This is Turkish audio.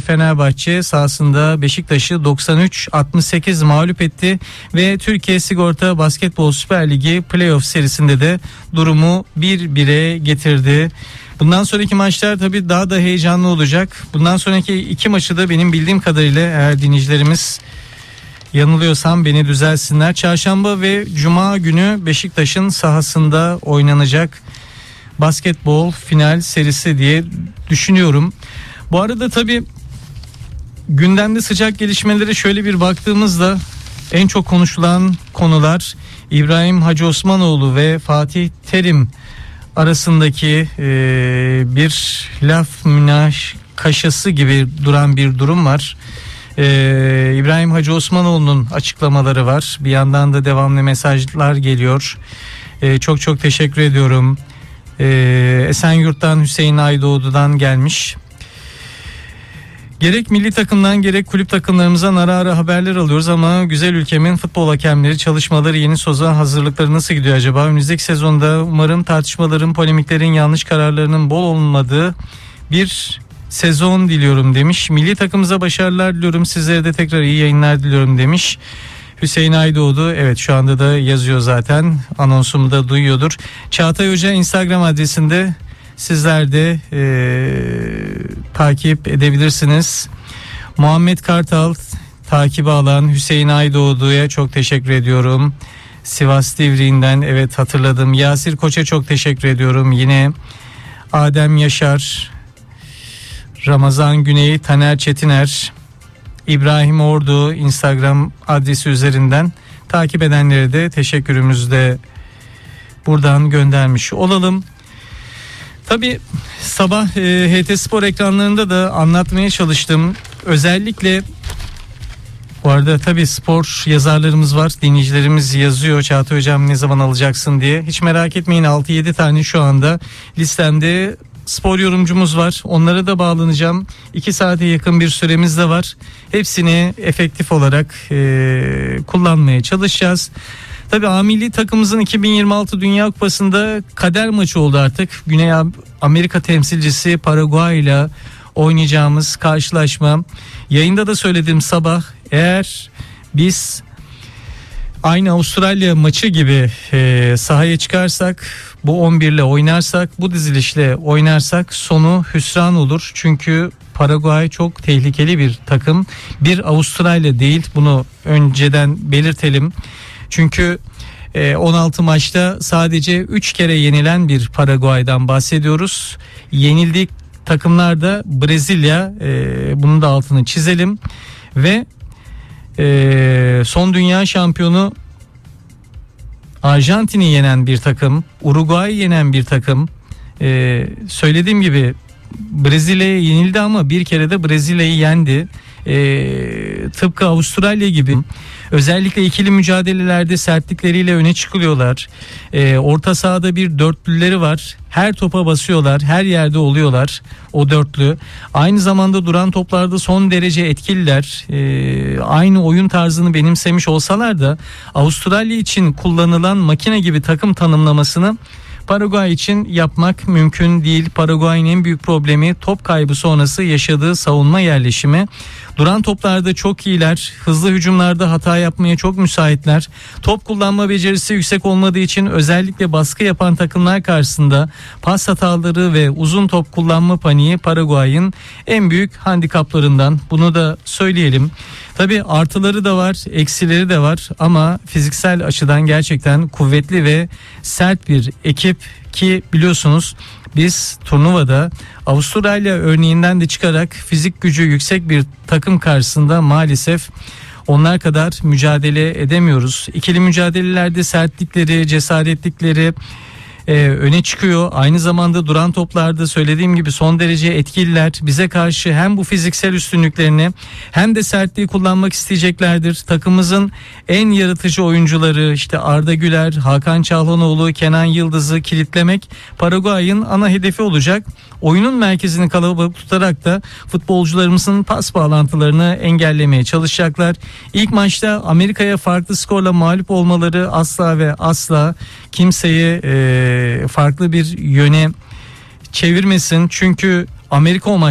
Fenerbahçe sahasında Beşiktaş'ı 93-68 mağlup etti ve Türkiye Sigorta Basketbol Süper Ligi playoff serisinde de durumu 1-1'e getirdi. Bundan sonraki maçlar tabii daha da heyecanlı olacak. Bundan sonraki iki maçı da benim bildiğim kadarıyla, eğer dinleyicilerimiz yanılıyorsam beni düzelsinler, çarşamba ve cuma günü Beşiktaş'ın sahasında oynanacak basketbol final serisi diye düşünüyorum. Bu arada tabii gündemde sıcak gelişmelere şöyle bir baktığımızda en çok konuşulan konular İbrahim Hacı Osmanoğlu ve Fatih Terim arasındaki bir laf münakaşası gibi duran bir durum var. İbrahim Hacı Osmanoğlu'nun açıklamaları var. Bir yandan da devamlı mesajlar geliyor. Çok teşekkür ediyorum. Esenyurt'tan Hüseyin Aydoğdu'dan gelmiş. Gerek milli takımdan gerek kulüp takımlarımızdan ara ara haberler alıyoruz ama güzel ülkemin futbol hakemleri çalışmaları, yeni sezon hazırlıkları nasıl gidiyor acaba? Önümüzdeki sezonda umarım tartışmaların, polemiklerin, yanlış kararlarının bol olmadığı bir sezon diliyorum demiş. Milli takımımıza başarılar diliyorum, sizlere de tekrar iyi yayınlar diliyorum demiş Hüseyin Aydoğdu. Evet, şu anda da yazıyor zaten, anonsumu da duyuyordur. Çağatay Hoca Instagram adresinde sizler de takip edebilirsiniz. Muhammed Kartal takibi alan Hüseyin Aydoğdu'ya çok teşekkür ediyorum. Sivas Divriği'nden, evet hatırladım. Yasir Koç'a çok teşekkür ediyorum. Yine Adem Yaşar, Ramazan Güney, Taner Çetiner, İbrahim Ordu Instagram adresi üzerinden takip edenlere de teşekkürümüzü de buradan göndermiş olalım. Tabii sabah HT Spor ekranlarında da anlatmaya çalıştım. Özellikle bu arada tabii spor yazarlarımız var, dinleyicilerimiz yazıyor, Çağatay Hocam ne zaman alacaksın diye. Hiç merak etmeyin, 6-7 tane şu anda listemde spor yorumcumuz var. Onlara da bağlanacağım. 2 saate yakın bir süremiz de var. Hepsini efektif olarak kullanmaya çalışacağız. Tabii A milli takımımızın 2026 Dünya Kupası'nda kader maçı oldu artık. Güney Amerika temsilcisi Paraguay ile oynayacağımız karşılaşma. Yayında da söyledim sabah, eğer biz aynı Avustralya maçı gibi sahaya çıkarsak, bu 11 ile oynarsak, bu dizilişle oynarsak sonu hüsran olur. Çünkü Paraguay çok tehlikeli bir takım. Bir Avustralya değil, bunu önceden belirtelim. Çünkü 16 maçta sadece 3 kere yenilen bir Paraguay'dan bahsediyoruz. Yenildik takımlar da Brezilya, bunun da altını çizelim. Ve son dünya şampiyonu Arjantin'i yenen bir takım, Uruguay'ı yenen bir takım. Söylediğim gibi Brezilya'ya yenildi ama bir kere de Brezilya'yı yendi. Tıpkı Avustralya gibi. Özellikle ikili mücadelelerde sertlikleriyle öne çıkılıyorlar. Orta sahada bir dörtlüleri var. Her topa basıyorlar, her yerde oluyorlar o dörtlü. Aynı zamanda duran toplarda son derece etkililer. Aynı oyun tarzını benimsemiş olsalar da Avustralya için kullanılan makine gibi takım tanımlamasını Paraguay için yapmak mümkün değil. Paraguay'ın en büyük problemi top kaybı sonrası yaşadığı savunma yerleşimi. Duran toplarda çok iyiler. Hızlı hücumlarda hata yapmaya çok müsaitler. Top kullanma becerisi yüksek olmadığı için özellikle baskı yapan takımlar karşısında pas hataları ve uzun top kullanma paniği Paraguay'ın en büyük handikaplarından. Bunu da söyleyelim. Tabii artıları da var, eksileri de var ama fiziksel açıdan gerçekten kuvvetli ve sert bir ekip ki biliyorsunuz biz turnuvada Avustralya örneğinden de çıkarak fizik gücü yüksek bir takım karşısında maalesef onlar kadar mücadele edemiyoruz. İkili mücadelelerde sertlikleri, cesaretlikleri öne çıkıyor. Aynı zamanda duran toplarda söylediğim gibi son derece etkililer. Bize karşı hem bu fiziksel üstünlüklerini hem de sertliği kullanmak isteyeceklerdir. Takımımızın en yaratıcı oyuncuları işte Arda Güler, Hakan Çalhanoğlu, Kenan Yıldız'ı kilitlemek Paraguay'ın ana hedefi olacak. Oyunun merkezini kalabalık tutarak da futbolcularımızın pas bağlantılarını engellemeye çalışacaklar. İlk maçta Amerika'ya farklı skorla mağlup olmaları asla ve asla kimseyi farklı bir yöne çevirmesin. Çünkü Amerika o maç